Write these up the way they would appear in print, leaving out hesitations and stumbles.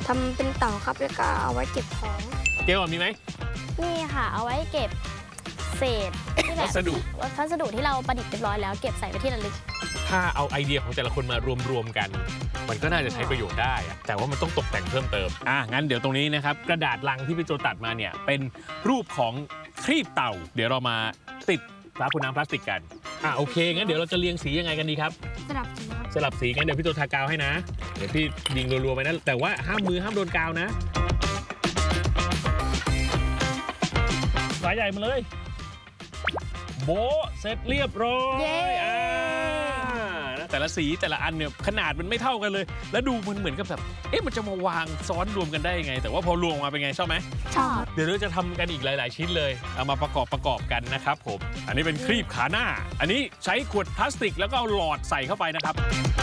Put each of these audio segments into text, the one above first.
ทำเป็นเต่าครับแล้วก็เอาไว้เก็บของเกลมีไหมนี่ค่ะเอาไว้เก็บเศษที่แบบพัสดุที่เราประดิษฐ์เรียบร้อยแล้วเก็บใส่ไว้ที่ระลึกถ้าเอาไอเดียของแต่ละคนมารวมกันมันก็น่าจะใช้ประโยชน์ได้แต่ว่ามันต้องตกแต่งเพิ่มเติมงั้นเดี๋ยวตรงนี้นะครับกระดาษลังที่พี่โจตัดมาเนี่ยเป็นรูปของครีบเต่าเดี๋ยวเรามาติดฝาขวดน้ำพลาสติกกันโอเคงั้นเดี๋ยวเราจะเรียงสียังไงกันดีครับสลับสีครับสลับสีงั้นเดี๋ยวพี่โจทากาวให้นะเดี๋ยวพี่ยิงรัวๆไปนะแต่ว่าห้ามมือห้ามโดนกาวนะฝาใหญ่มาเลยโบเสร็จเรียบร้อยแต่ละสีแต่ละอันเนี่ยขนาดมันไม่เท่ากันเลยแล้วดูมันเหมือนกับแบบมันจะมาวางซ้อนรวมกันได้ยังไงแต่ว่าพอรวมมาเป็นไงชอบไหมชอบเดี๋ยวเราจะทำกันอีกหลายๆชิ้นเลยเอามาประกอบกันนะครับผมอันนี้เป็นครีบขาหน้าอันนี้ใช้ขวดพลาสติกแล้วก็เอาหลอดใส่เข้าไปนะครับ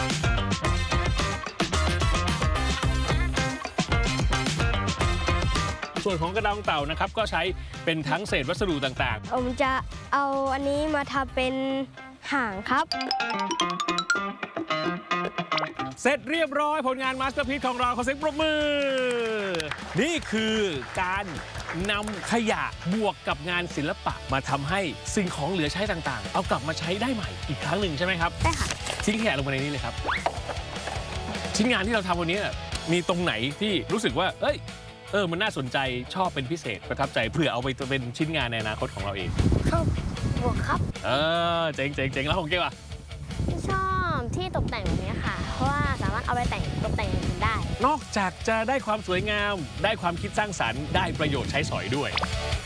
ส่วนของกระดองเต่านะครับก็ใช้เป็นทั้งเศษวัสดุต่างๆผมจะเอาอันนี้มาทำเป็นหางครับเสร็จเรียบร้อยผลงานมาสเตอร์พีซของเราขอเสียงปรบมือนี่คือการนำขยะบวกกับงานศิลปะมาทำให้สิ่งของเหลือใช้ต่างๆเอากลับมาใช้ได้ใหม่อีกครั้งหนึ่งใช่ไหมครับใช่ค่ะทิ้งขยะลงไปในนี้เลยครับชิ้นงานที่เราทำวันนี้มีตรงไหนที่รู้สึกว่ามันน่าสนใจชอบเป็นพิเศษประทับใจเพื่อเอาไปเป็นชิ้นงานในอนาคตของเราเองชอบบวกครับเจ๋งแล้วของเกลอะชอบที่ตกแต่งแบบนี้ค่ะเพราะว่าสามารถเอาไปตกแต่งอย่างอื่นได้นอกจากจะได้ความสวยงามได้ความคิดสร้างสรรค์ได้ประโยชน์ใช้สอยด้วย